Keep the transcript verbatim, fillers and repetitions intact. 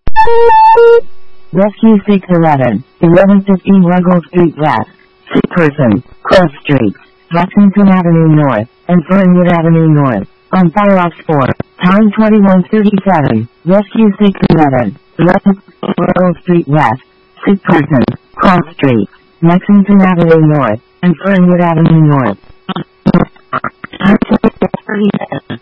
Rescue six eleven, eleven fifteen Ruggles Street West, sick person, Clove Street, Lexington Avenue North, and Fernwood Avenue North, on Fire Ops four, time twenty-one thirty-seven, Rescue six eleven, eleven fifteen Ruggles Street West, sick person, Clove Street, Lexington Avenue North, and Fernwood Avenue North. Time twenty-one thirty-seven.